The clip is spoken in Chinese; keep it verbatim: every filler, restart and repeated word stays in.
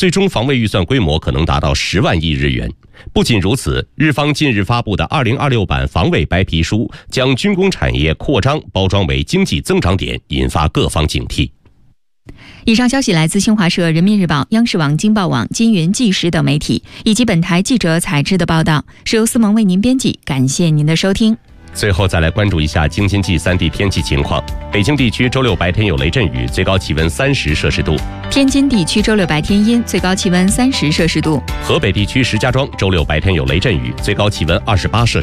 最终防卫预算规模可能达到十万亿日元。不仅如此，日方近日发布的二零二六版防卫白皮书将军工产业扩张包装为经济增长点，引发各方警惕。 以上消息来自新华社、人民日报、央视网、京报网、金云纪实等媒体，以及本台记者采制的报道，是由思萌为您编辑。感谢您的收听。 最后再来关注一下京津冀三地天气情况。北京地区周六白天有雷阵雨，最高气温三十摄氏度； 天津地区周六白天阴，最高气温三十摄氏度； 河北地区石家庄周六白天有雷阵雨，最高气温二十八摄氏度。